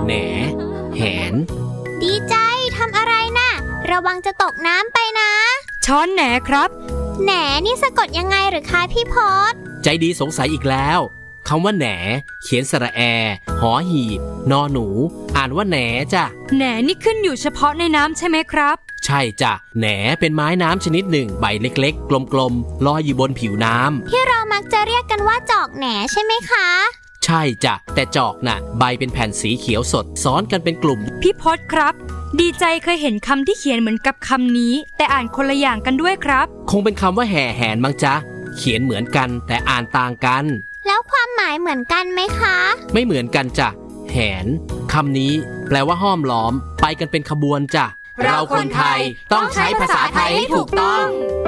แหนแหนดีใจทำอะไรน่ะระวังจะตกน้ำไปนะช้อนแหนครับแหนนี่สะกดยังไงหรือคะพี่พศใจดีสงสัยอีกแล้วคำว่าแหนเขียนสระแอหอหีบนอหนูอ่านว่าแหนจ้ะแหนนี่ขึ้นอยู่เฉพาะในน้ำใช่ไหมครับใช่จ้ะแหนเป็นไม้น้ำชนิดหนึ่งใบเล็กๆกลมๆลอยอยู่บนผิวน้ำที่เรามักจะเรียกกันว่าจอกแหนใช่ไหมคะใช่จ้ะแต่จอกน่ะใบเป็นแผ่นสีเขียวสดซ้อนกันเป็นกลุ่มพี่พศครับดีใจเคยเห็นคำที่เขียนเหมือนกับคำนี้แต่อ่านคนละอย่างกันด้วยครับคงเป็นคำว่าแห่แหนมั้งจ๊ะเขียนเหมือนกันแต่อ่านต่างกันแล้วความหมายเหมือนกันไหมคะไม่เหมือนกันจ้ะแหนคำนี้แปลว่าห้อมล้อมไปกันเป็นขบวนจ้ะเราคนไทยต้องใช้ภาษาไทยให้ถูกต้อง